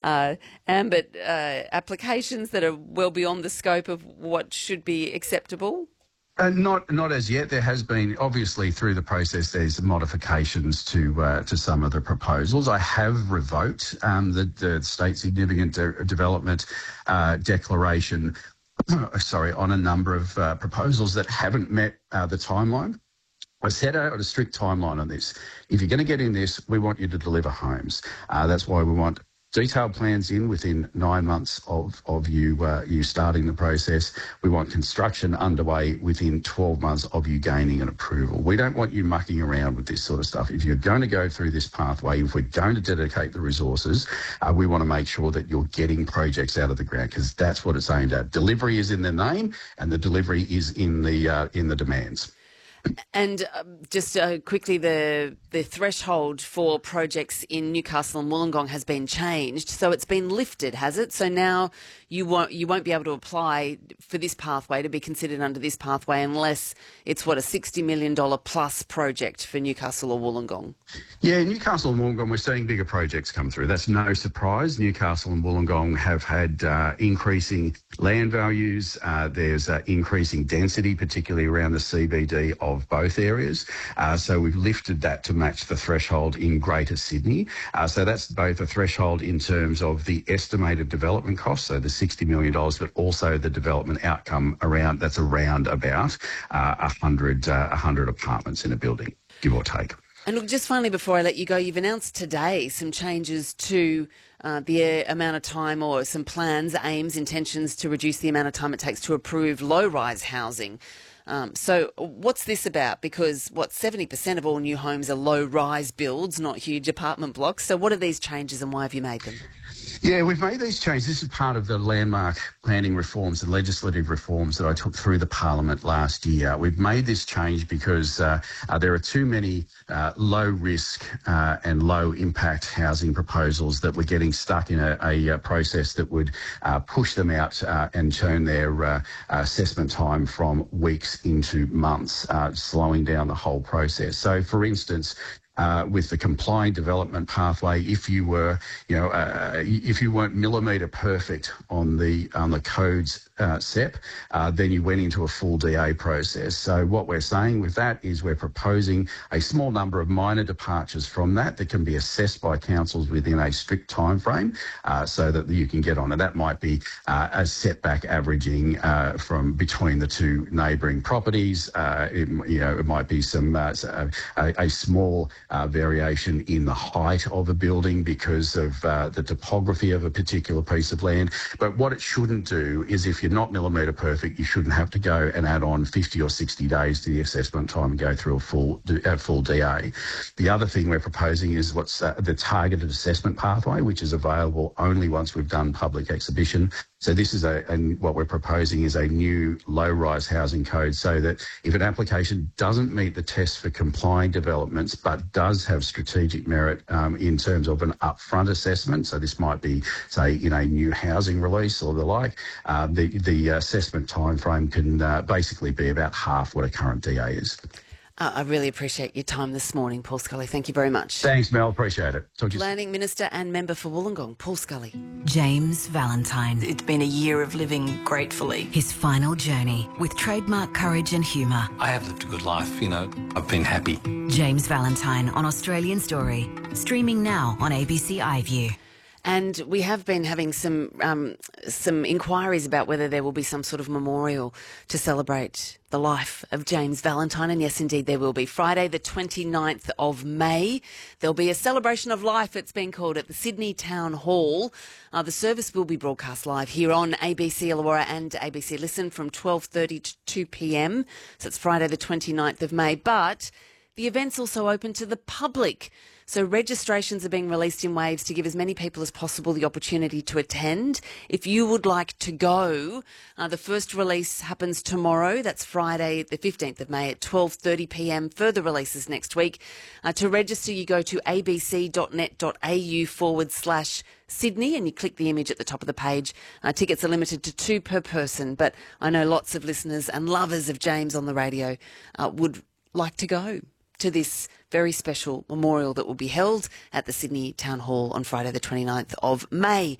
Ambit, applications that are well beyond the scope of what should be acceptable? Not as yet. There has been, obviously, through the process, there's modifications to some of the proposals. I have revoked the state significant development declaration, on a number of proposals that haven't met the timeline. I set out a strict timeline on this. If you're going to get in this, we want you to deliver homes. That's why we want detailed plans in within 9 months of you starting the process. We want construction underway within 12 months of you gaining an approval. We don't want you mucking around with this sort of stuff. If you're going to go through this pathway, if we're going to dedicate the resources, we want to make sure that you're getting projects out of the ground, because that's what it's aimed at. Delivery is in the name, and the delivery is in the demands. And just quickly, the threshold for projects in Newcastle and Wollongong has been changed, so it's been lifted, has it? So now you won't be able to apply for this pathway to be considered under this pathway unless it's a $60 million plus project for Newcastle or Wollongong. Yeah, Newcastle and Wollongong, we're seeing bigger projects come through. That's no surprise. Newcastle and Wollongong have had increasing land values. There's increasing density, particularly around the CBD of both areas. So we've lifted that to match the threshold in Greater Sydney. So that's both a threshold in terms of the estimated development costs, so the $60 million, but also the development outcome around about 100 apartments in a building, give or take. And look, just finally before I let you go, you've announced today some changes to the amount of time, or some plans, aims, intentions to reduce the amount of time it takes to approve low-rise housing. So what's this about? Because 70% of all new homes are low-rise builds, not huge apartment blocks. So what are these changes and why have you made them? Yeah, we've made these changes. This is part of the landmark planning reforms and legislative reforms that I took through the Parliament last year. We've made this change because there are too many low-risk and low-impact housing proposals that we're getting stuck in a process that would push them out and turn their assessment time from weeks into months, slowing down the whole process. So, for instance, with the compliant development pathway, if you were, if you weren't millimetre perfect on the codes SEP, then you went into a full DA process. So what we're saying with that is we're proposing a small number of minor departures from that can be assessed by councils within a strict time frame, so that you can get on. And that might be a setback averaging from between the two neighbouring properties. It might be some a small variation in the height of a building because of the topography of a particular piece of land. But what it shouldn't do is, if you're not millimetre perfect, you shouldn't have to go and add on 50 or 60 days to the assessment time and go through a full DA. The other thing we're proposing is what's the targeted assessment pathway, which is available only once we've done public exhibition. So this is what we're proposing is a new low-rise housing code, so that if an application doesn't meet the test for complying developments but does have strategic merit in terms of an upfront assessment, so this might be, say, in a new housing release or the like, the assessment timeframe can basically be about half what a current DA is. I really appreciate your time this morning, Paul Scully. Thank you very much. Thanks, Mel. Appreciate it. Talk to you soon. Planning Minister and member for Wollongong, Paul Scully. James Valentine. It's been a year of living gratefully. His final journey with trademark courage and humour. I have lived a good life, I've been happy. James Valentine on Australian Story. Streaming now on ABC iView. And we have been having some inquiries about whether there will be some sort of memorial to celebrate the life of James Valentine. And yes, indeed, there will be. Friday, the 29th of May, there'll be a celebration of life, it's been called, at the Sydney Town Hall. The service will be broadcast live here on ABC Illawarra and ABC Listen from 12:30 to 2 p.m. So it's Friday, the 29th of May. But the event's also open to the public. So registrations are being released in waves to give as many people as possible the opportunity to attend. If you would like to go, the first release happens tomorrow. That's Friday, the 15th of May at 12:30 p.m. Further releases next week. To register, you go to abc.net.au/Sydney and you click the image at the top of the page. Tickets are limited to 2 per person, but I know lots of listeners and lovers of James on the radio would like to go to this very special memorial that will be held at the Sydney Town Hall on Friday the 29th of May.